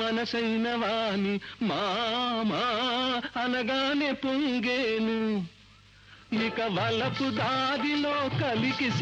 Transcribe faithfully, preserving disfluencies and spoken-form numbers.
మనసైన వాణి మామా అనగానే పొంగేను ఇక వలపు దారిలో కలికి